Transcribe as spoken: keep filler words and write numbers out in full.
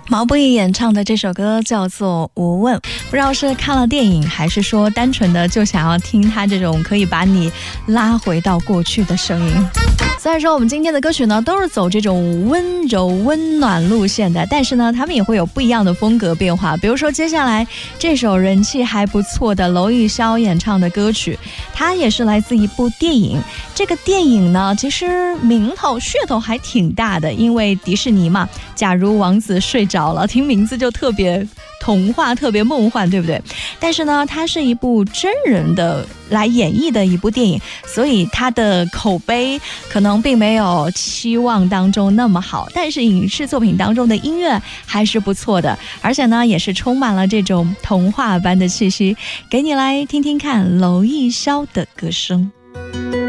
毛不易演唱的这首歌叫做《无问》，不知道是看了电影，还是说单纯的就想要听他这种可以把你拉回到过去的声音。虽然说我们今天的歌曲呢都是走这种温柔温暖路线的，但是呢他们也会有不一样的风格变化。比如说接下来这首人气还不错的娄艺潇演唱的歌曲，它也是来自一部电影。这个电影呢其实名头噱头还挺大的，因为迪士尼嘛，假如王子睡着了，听名字就特别童话，特别梦幻，对不对？但是呢它是一部真人的来演绎的一部电影，所以它的口碑可能并没有期望当中那么好，但是影视作品当中的音乐还是不错的，而且呢也是充满了这种童话般的气息。给你来听听看娄艺潇的歌声。